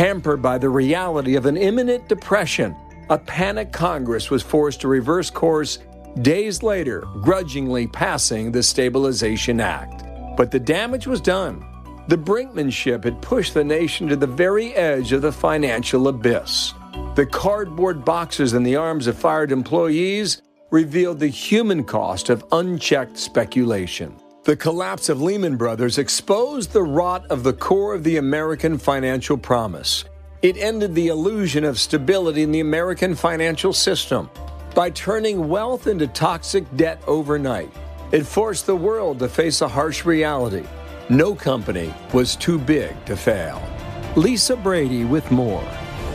Hampered by the reality of an imminent depression, a panicked Congress was forced to reverse course days later, grudgingly passing the Stabilization Act. But the damage was done. The brinkmanship had pushed the nation to the very edge of the financial abyss. The cardboard boxes in the arms of fired employees revealed the human cost of unchecked speculation. The collapse of Lehman Brothers exposed the rot of the core of the American financial promise. It ended the illusion of stability in the American financial system by turning wealth into toxic debt overnight. It forced the world to face a harsh reality. No company was too big to fail. Lisa Brady with more.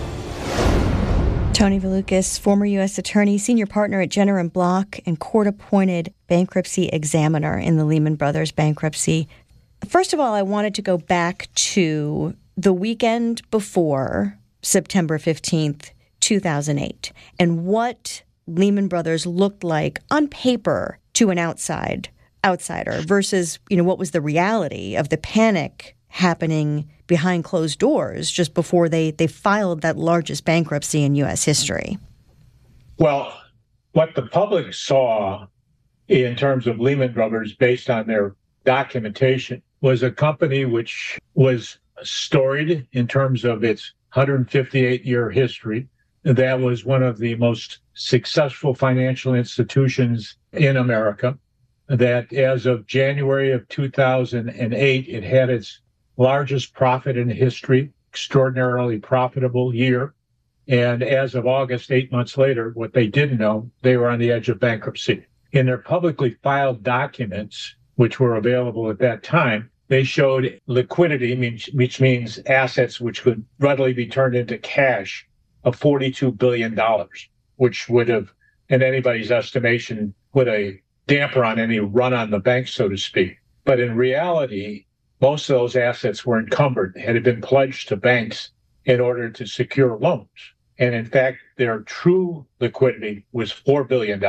Tony Valukas, former U.S. attorney, senior partner at Jenner & Block, and court-appointed bankruptcy examiner in the Lehman Brothers bankruptcy. First of all, I wanted to go back to the weekend before September 15th, 2008, and what Lehman Brothers looked like on paper to an outsider versus, what was the reality of the panic happening behind closed doors just before they filed that largest bankruptcy in U.S. history. Well, what the public saw in terms of Lehman Brothers based on their documentation was a company which was storied in terms of its 158-year history. That was one of the most successful financial institutions in America. That as of January of 2008, it had its largest profit in history, extraordinarily profitable year. And as of August, 8 months later, what they didn't know, they were on the edge of bankruptcy. In their publicly filed documents, which were available at that time, they showed liquidity, which means assets which could readily be turned into cash, of $42 billion, which would have, in anybody's estimation, put a damper on any run on the bank, so to speak. But in reality, most of those assets were encumbered, had been pledged to banks in order to secure loans. And in fact, their true liquidity was $4 billion.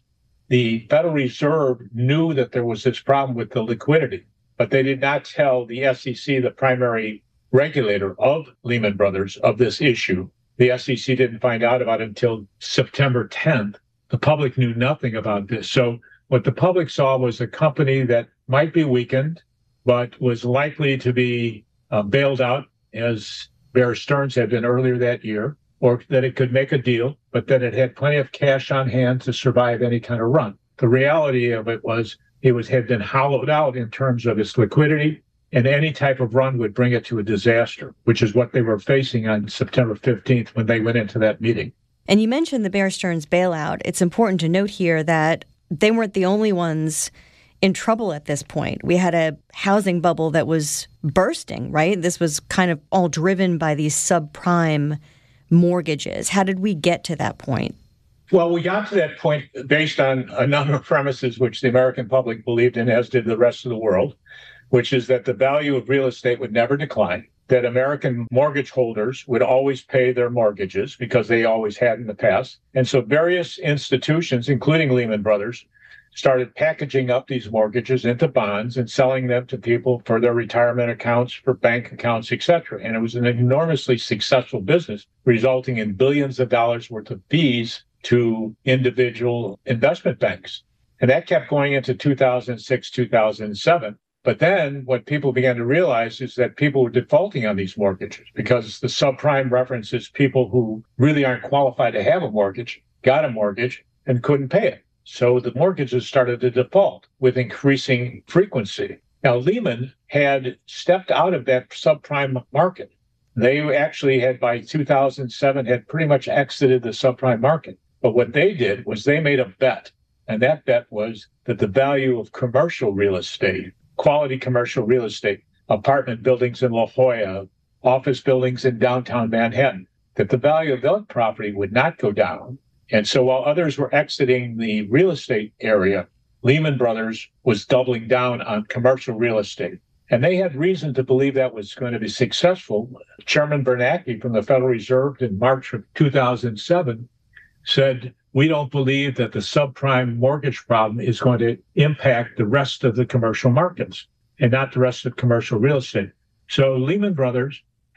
The Federal Reserve knew that there was this problem with the liquidity, but they did not tell the SEC, the primary regulator of Lehman Brothers, of this issue. The SEC didn't find out about it until September 10th. The public knew nothing about this. So what the public saw was a company that might be weakened, but was likely to be bailed out, as Bear Stearns had been earlier that year, or that it could make a deal, but that it had plenty of cash on hand to survive any kind of run. The reality of it was had been hollowed out in terms of its liquidity, and any type of run would bring it to a disaster, which is what they were facing on September 15th when they went into that meeting. And you mentioned the Bear Stearns bailout. It's important to note here that they weren't the only ones in trouble at this point. We had a housing bubble that was bursting, right? This was kind of all driven by these subprime mortgages. How did we get to that point? Well, we got to that point based on a number of premises which the American public believed in, as did the rest of the world, which is that the value of real estate would never decline, that American mortgage holders would always pay their mortgages because they always had in the past. And so various institutions, including Lehman Brothers, started packaging up these mortgages into bonds and selling them to people for their retirement accounts, for bank accounts, et cetera. And it was an enormously successful business, resulting in billions of dollars worth of fees to individual investment banks. And that kept going into 2006, 2007. But then what people began to realize is that people were defaulting on these mortgages because the subprime references people who really aren't qualified to have a mortgage, got a mortgage, and couldn't pay it. So the mortgages started to default with increasing frequency. Now, Lehman had stepped out of that subprime market. They actually had, by 2007, had pretty much exited the subprime market. But what they did was they made a bet. And that bet was that the value of commercial real estate, quality commercial real estate, apartment buildings in La Jolla, office buildings in downtown Manhattan, that the value of that property would not go down. And so while others were exiting the real estate area, Lehman Brothers was doubling down on commercial real estate. And they had reason to believe that was going to be successful. Chairman Bernanke from the Federal Reserve in March of 2007 said, "We don't believe that the subprime mortgage problem is going to impact the rest of the commercial markets and not the rest of commercial real estate." So Lehman Brothers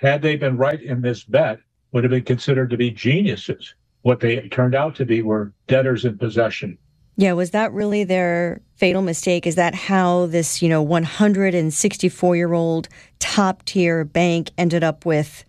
had they been right in this bet, would have been considered to be geniuses. What they turned out to be were debtors in possession. Yeah, was that really their fatal mistake? Is that how this, 164-year-old top-tier bank ended up with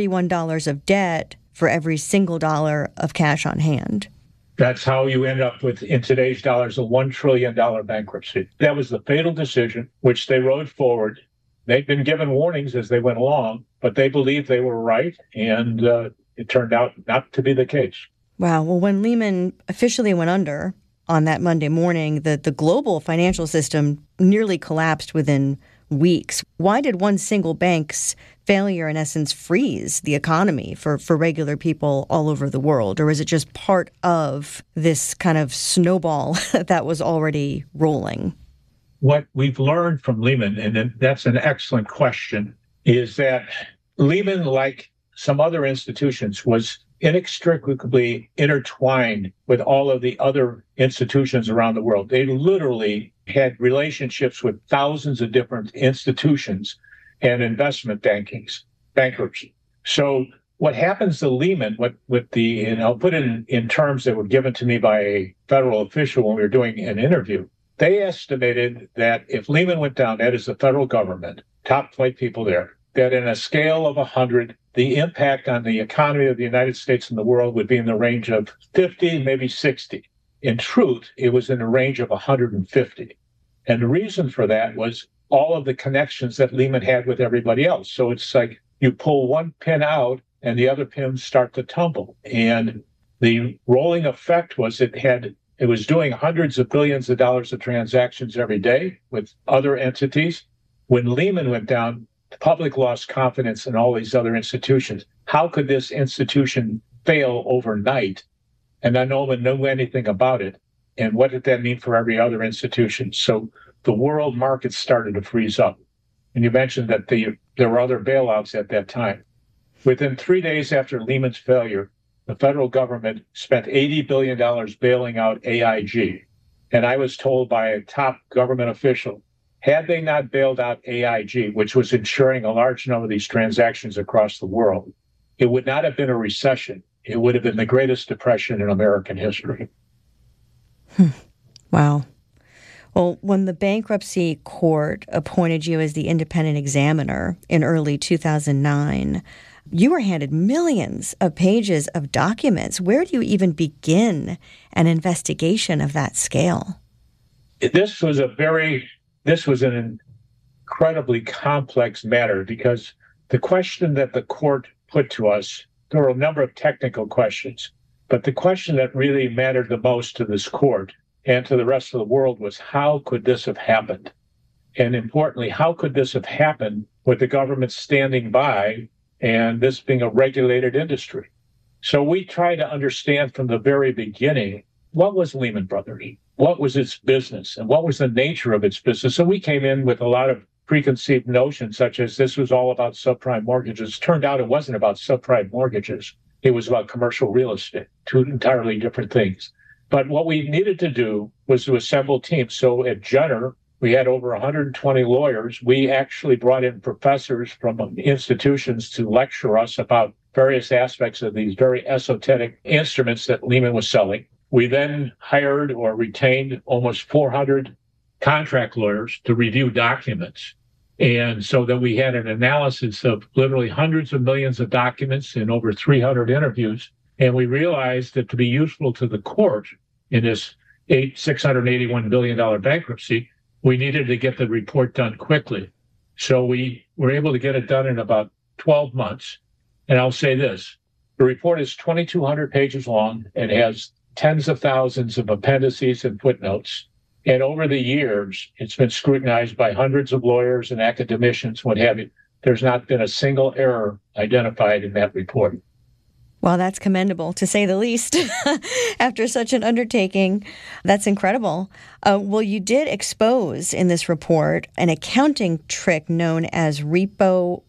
$31 of debt for every single dollar of cash on hand? That's how you end up with, in today's dollars, a $1 trillion bankruptcy. That was the fatal decision, which they rode forward. They'd been given warnings as they went along, but they believed they were right, and it turned out not to be the case. Wow. Well, when Lehman officially went under on that Monday morning, the global financial system nearly collapsed within weeks. Why did one single bank's failure, in essence, freeze the economy for regular people all over the world? Or is it just part of this kind of snowball that was already rolling? What we've learned from Lehman, and that's an excellent question, is that Lehman, like some other institutions, was inextricably intertwined with all of the other institutions around the world. They literally had relationships with thousands of different institutions and investment bankers. So what happens to Lehman, and I'll put it in terms that were given to me by a federal official when we were doing an interview. They estimated that if Lehman went down, that is the federal government, top flight people there, that in a scale of 100, the impact on the economy of the United States and the world would be in the range of 50, maybe 60. In truth, it was in the range of 150. And the reason for that was all of the connections that Lehman had with everybody else. So it's like you pull one pin out and the other pins start to tumble. And the rolling effect was it was doing hundreds of billions of dollars of transactions every day with other entities. When Lehman went down, the public lost confidence in all these other institutions. How could this institution fail overnight? And no one knew anything about it. And what did that mean for every other institution? So the world markets started to freeze up. And you mentioned that there were other bailouts at that time. Within 3 days after Lehman's failure, the federal government spent $80 billion bailing out AIG. And I was told by a top government official, had they not bailed out AIG, which was insuring a large number of these transactions across the world, it would not have been a recession. It would have been the greatest depression in American history. Wow. Well, when the bankruptcy court appointed you as the independent examiner in early 2009, you were handed millions of pages of documents. Where do you even begin an investigation of that scale? This was an incredibly complex matter because the question that the court put to us, there were a number of technical questions, but the question that really mattered the most to this court and to the rest of the world was, how could this have happened? And importantly, how could this have happened with the government standing by and this being a regulated industry? So we try to understand from the very beginning, what was Lehman Brothers? What was its business? And what was the nature of its business? So we came in with a lot of preconceived notions, such as this was all about subprime mortgages. Turned out it wasn't about subprime mortgages. It was about commercial real estate, two entirely different things. But what we needed to do was to assemble teams. So at Jenner, we had over 120 lawyers. We actually brought in professors from institutions to lecture us about various aspects of these very esoteric instruments that Lehman was selling. We then hired or retained almost 400 contract lawyers to review documents. And so that we had an analysis of literally hundreds of millions of documents in over 300 interviews. And we realized that to be useful to the court in this $681 billion bankruptcy, we needed to get the report done quickly. So we were able to get it done in about 12 months. And I'll say this, the report is 2,200 pages long and has tens of thousands of appendices and footnotes. And over the years, it's been scrutinized by hundreds of lawyers and academicians, what have you. There's not been a single error identified in that report. Well, that's commendable, to say the least. After such an undertaking, that's incredible. Well, you did expose in this report an accounting trick known as Repo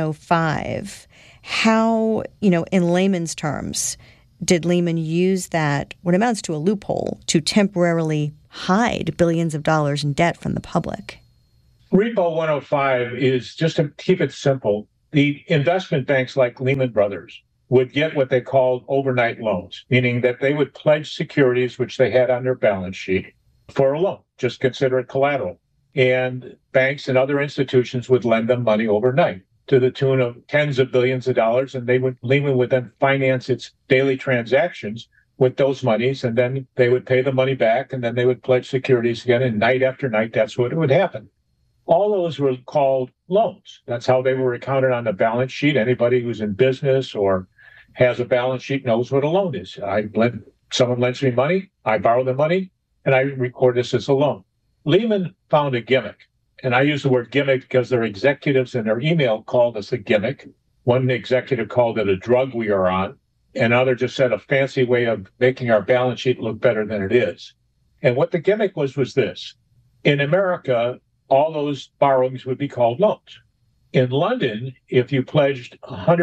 105. How, in layman's terms, did Lehman use that, what amounts to a loophole, to temporarily hide billions of dollars in debt from the public? Repo 105 is, just to keep it simple, the investment banks like Lehman Brothers would get what they called overnight loans, meaning that they would pledge securities which they had on their balance sheet for a loan, just consider it collateral. And banks and other institutions would lend them money overnight to the tune of tens of billions of dollars, and Lehman would then finance its daily transactions with those monies, and then they would pay the money back, and then they would pledge securities again, and night after night, that's what would happen. All those were called loans. That's how they were accounted on the balance sheet. Anybody who's in business or has a balance sheet knows what a loan is. Someone lends me money, I borrow the money, and I record this as a loan. Lehman found a gimmick. And I use the word gimmick because their executives in their email called us a gimmick. One executive called it a drug we are on. Another just said a fancy way of making our balance sheet look better than it is. And what the gimmick was this. In America, all those borrowings would be called loans. In London, if you pledged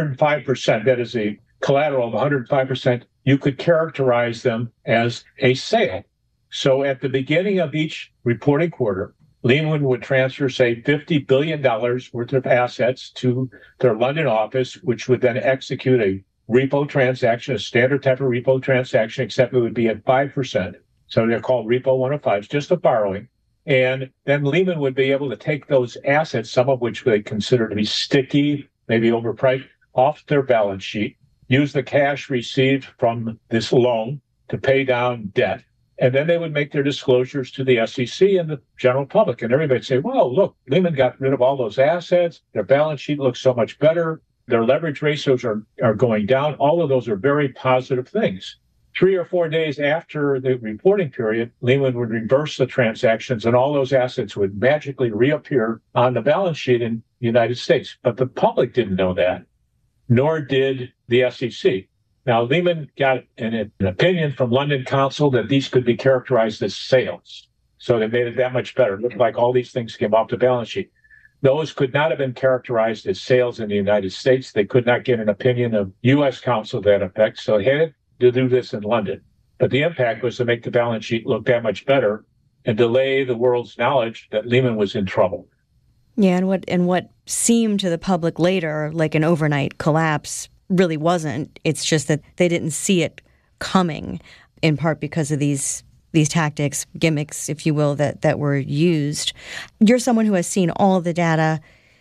105%, that is a collateral of 105%, you could characterize them as a sale. So at the beginning of each reporting quarter, Lehman would transfer, say, $50 billion worth of assets to their London office, which would then execute a repo transaction, a standard type of repo transaction, except it would be at 5%. So they're called repo 105s, just a borrowing. And then Lehman would be able to take those assets, some of which they consider to be sticky, maybe overpriced, off their balance sheet, use the cash received from this loan to pay down debt. And then they would make their disclosures to the SEC and the general public. And everybody would say, well, look, Lehman got rid of all those assets. Their balance sheet looks so much better. Their leverage ratios are going down. All of those are very positive things. 3 or 4 days after the reporting period, Lehman would reverse the transactions and all those assets would magically reappear on the balance sheet in the United States. But the public didn't know that, nor did the SEC. Now, Lehman got an opinion from London Council that these could be characterized as sales. So they made it that much better. It looked like all these things came off the balance sheet. Those could not have been characterized as sales in the United States. They could not get an opinion of U.S. counsel to that effect. So they had to do this in London. But the impact was to make the balance sheet look that much better and delay the world's knowledge that Lehman was in trouble. Yeah, and what seemed to the public later like an overnight collapse really wasn't. It's just that they didn't see it coming, in part because of these tactics, gimmicks, if you will, that were used. You're someone who has seen all the data.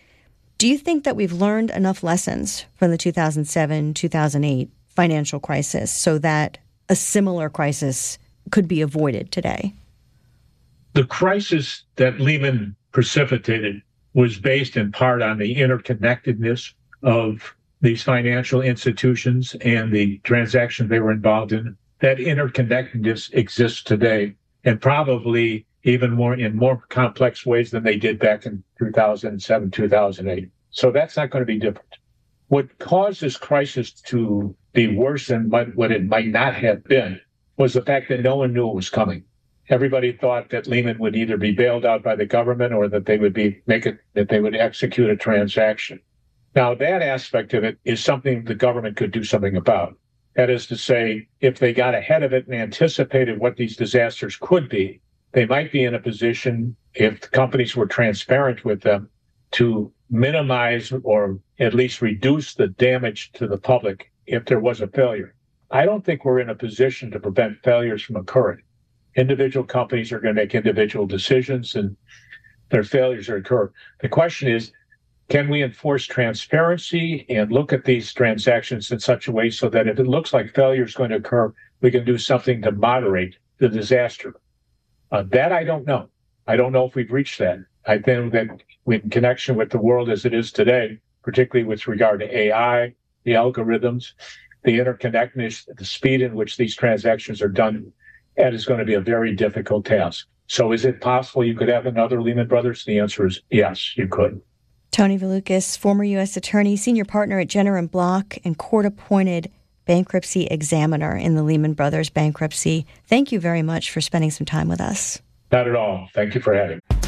Do you think that we've learned enough lessons from the 2007-2008 financial crisis so that a similar crisis could be avoided today? The crisis that Lehman precipitated was based in part on the interconnectedness of these financial institutions and the transactions they were involved in. That interconnectedness exists today, and probably even in more complex ways than they did back in 2007, 2008. So that's not going to be different. What caused this crisis to be worse than what it might not have been was the fact that no one knew it was coming. Everybody thought that Lehman would either be bailed out by the government or that they would execute a transaction. Now, that aspect of it is something the government could do something about. That is to say, if they got ahead of it and anticipated what these disasters could be, they might be in a position, if the companies were transparent with them, to minimize or at least reduce the damage to the public if there was a failure. I don't think we're in a position to prevent failures from occurring. Individual companies are going to make individual decisions and their failures are occur. The question is, can we enforce transparency and look at these transactions in such a way so that if it looks like failure is going to occur, we can do something to moderate the disaster? That I don't know. I don't know if we've reached that. I think that in connection with the world as it is today, particularly with regard to AI, the algorithms, the interconnectedness, the speed in which these transactions are done, that is going to be a very difficult task. So is it possible you could have another Lehman Brothers? The answer is yes, you could. Tony Valukas, former U.S. attorney, senior partner at Jenner & Block, and court-appointed bankruptcy examiner in the Lehman Brothers bankruptcy. Thank you very much for spending some time with us. Not at all. Thank you for having me.